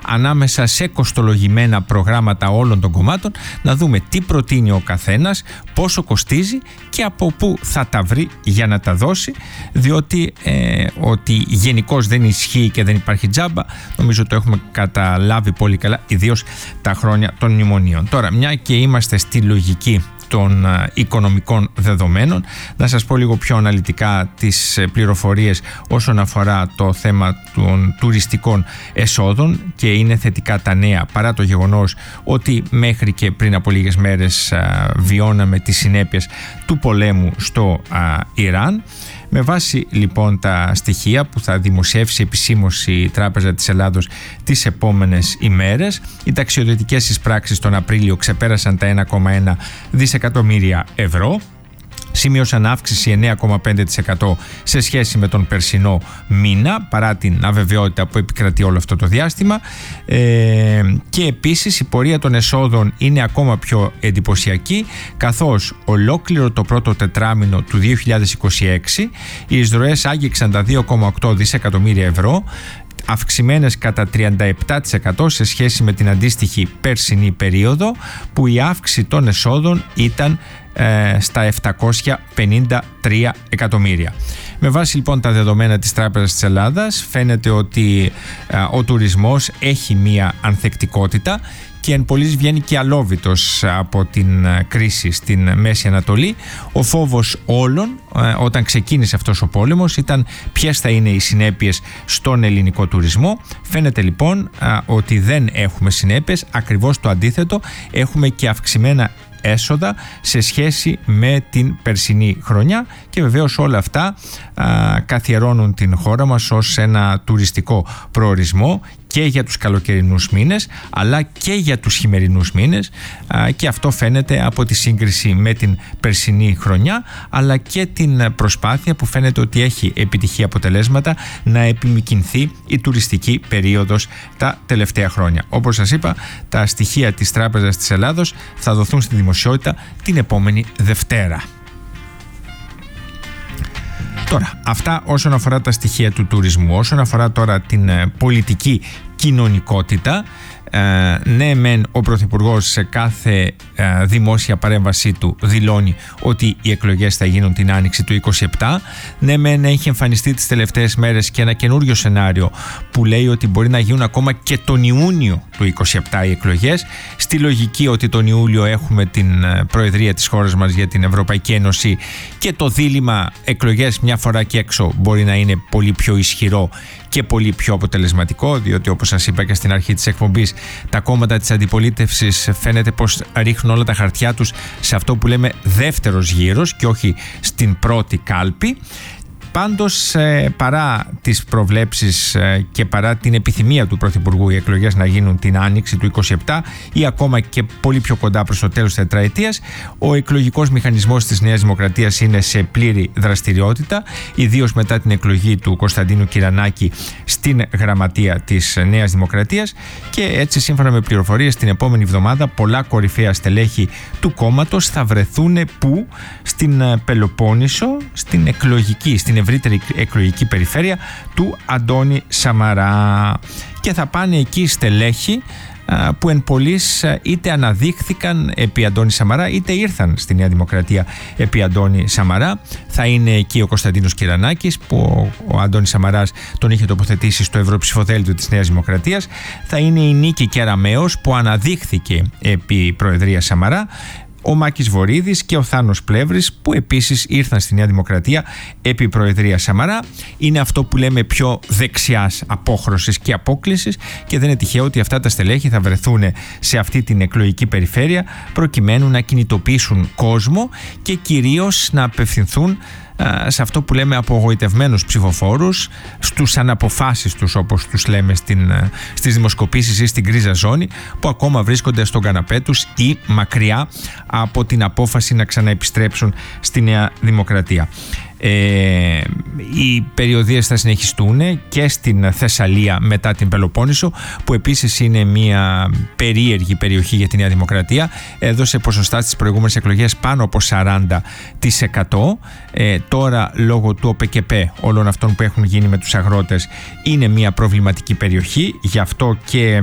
ανάμεσα σε κοστολογημένα προγράμματα όλων των κομμάτων, να δούμε τι προτείνει ο καθένας, πόσο κοστίζει και από πού θα τα βρει για να τα δώσει, διότι ότι γενικώς δεν ισχύει και δεν υπάρχει τζάμπα, νομίζω το έχουμε καταλάβει πολύ καλά, ιδίως τα χρόνια των μνημονίων. Τώρα, μια και είμαστε στη λογική των οικονομικών δεδομένων, να σας πω λίγο πιο αναλυτικά τις πληροφορίες όσον αφορά το θέμα των τουριστικών εσόδων, και είναι θετικά τα νέα, παρά το γεγονός ότι μέχρι και πριν από λίγες μέρες βιώναμε τις συνέπειες του πολέμου στο Ιράν. Με βάση λοιπόν τα στοιχεία που θα δημοσιεύσει επισήμως η Τράπεζα της Ελλάδος τις επόμενες ημέρες, οι ταξιδιωτικές εισπράξεις τον Απρίλιο ξεπέρασαν τα 1,1 δισεκατομμύρια ευρώ, σημείωσαν αύξηση 9,5% σε σχέση με τον περσινό μήνα, παρά την αβεβαιότητα που επικρατεί όλο αυτό το διάστημα, και επίσης η πορεία των εσόδων είναι ακόμα πιο εντυπωσιακή, καθώς ολόκληρο το πρώτο τετράμινο του 2026 οι εισρωές άγγιξαν τα 2,8 δισεκατομμύρια ευρώ, αυξημένες κατά 37% σε σχέση με την αντίστοιχη περσινή περίοδο, που η αύξηση των εσόδων ήταν στα 753 εκατομμύρια. Με βάση λοιπόν τα δεδομένα της Τράπεζας της Ελλάδας, φαίνεται ότι ο τουρισμός έχει μία ανθεκτικότητα και εν πολλοίς βγαίνει και αλόβητος από την κρίση στην Μέση Ανατολή. Ο φόβος όλων όταν ξεκίνησε αυτός ο πόλεμος ήταν ποιες θα είναι οι συνέπειες στον ελληνικό τουρισμό. Φαίνεται λοιπόν ότι δεν έχουμε συνέπειες, ακριβώς το αντίθετο, έχουμε και αυξημένα έσοδα σε σχέση με την περσινή χρονιά, και βεβαίως όλα αυτά καθιερώνουν την χώρα μας ως ένα τουριστικό προορισμό και για τους καλοκαιρινούς μήνες αλλά και για τους χειμερινούς μήνες, και αυτό φαίνεται από τη σύγκριση με την περσινή χρονιά, αλλά και την προσπάθεια που φαίνεται ότι έχει επιτυχή αποτελέσματα να επιμικινθεί η τουριστική περίοδος τα τελευταία χρόνια. Όπως σας είπα, τα στοιχεία της Τράπεζας της Ελλάδος θα δοθούν στη δημοσιότητα την επόμενη Δευτέρα. Τώρα, αυτά όσον αφορά τα στοιχεία του τουρισμού. Όσον αφορά τώρα την πολιτική κοινωνικότητα, ναι μεν ο Πρωθυπουργός σε κάθε δημόσια παρέμβασή του δηλώνει ότι οι εκλογές θα γίνουν την άνοιξη του 27, ναι μεν έχει εμφανιστεί τις τελευταίες μέρες και ένα καινούριο σενάριο που λέει ότι μπορεί να γίνουν ακόμα και τον Ιούνιο του 27 οι εκλογές, στη λογική ότι τον Ιούλιο έχουμε την προεδρία της χώρας μας για την Ευρωπαϊκή Ένωση και το δίλημμα εκλογές μια φορά και έξω μπορεί να είναι πολύ πιο ισχυρό και πολύ πιο αποτελεσματικό, διότι όπως σας είπα και στην αρχή της εκπομπής, τα κόμματα της αντιπολίτευσης φαίνεται πως ρίχνουν όλα τα χαρτιά τους σε αυτό που λέμε δεύτερος γύρος και όχι στην πρώτη κάλπη. Πάντως, παρά τις προβλέψεις και παρά την επιθυμία του Πρωθυπουργού οι εκλογές να γίνουν την άνοιξη του 27 ή ακόμα και πολύ πιο κοντά προς το τέλος της τετραετίας, ο εκλογικός μηχανισμός της Νέας Δημοκρατίας είναι σε πλήρη δραστηριότητα, ιδίως μετά την εκλογή του Κωνσταντίνου Κυρανάκη στην γραμματεία της Νέας Δημοκρατίας, και έτσι, σύμφωνα με πληροφορίες, την επόμενη εβδομάδα πολλά κορυφαία στελέχη του κόμματος θα βρεθούν που? Στην Πελοπόννησο, στην ευρύτερη εκλογική περιφέρεια του Αντώνη Σαμαρά, και θα πάνε εκεί στελέχη που εν πολλοίς είτε αναδείχθηκαν επί Αντώνη Σαμαρά είτε ήρθαν στη Νέα Δημοκρατία επί Αντώνη Σαμαρά. Θα είναι εκεί ο Κωνσταντίνος Κυρανάκης, που ο Αντώνης Σαμαράς τον είχε τοποθετήσει στο ευρωψηφοδέλτιο της Νέας Δημοκρατίας. Θα είναι η Νίκη Κεραμέως, που αναδείχθηκε επί Προεδρία Σαμαρά, ο Μάκης Βορίδης και ο Θάνος Πλεύρης, που επίσης ήρθαν στη Νέα Δημοκρατία επί Προεδρία Σαμαρά. Είναι αυτό που λέμε πιο δεξιάς απόχρωσης και απόκλησης, και δεν είναι τυχαίο ότι αυτά τα στελέχη θα βρεθούν σε αυτή την εκλογική περιφέρεια προκειμένου να κινητοποιήσουν κόσμο και κυρίως να απευθυνθούν σε αυτό που λέμε απογοητευμένους ψηφοφόρους, στους αναποφάσεις τους, όπως τους λέμε στις δημοσκοπήσεις ή στην γκρίζα ζώνη, που ακόμα βρίσκονται στον καναπέ τους ή μακριά από την απόφαση να ξαναεπιστρέψουν στη Νέα Δημοκρατία. Οι περιοδίες θα συνεχιστούν και στην Θεσσαλία μετά την Πελοπόννησο, που επίσης είναι μια περίεργη περιοχή για τη Νέα Δημοκρατία. Έδωσε ποσοστά στις προηγούμενες εκλογές πάνω από 40%. Τώρα, λόγω του ΟΠΕΚΕΠΕ, όλων αυτών που έχουν γίνει με τους αγρότες, είναι μια προβληματική περιοχή. Γι' αυτό και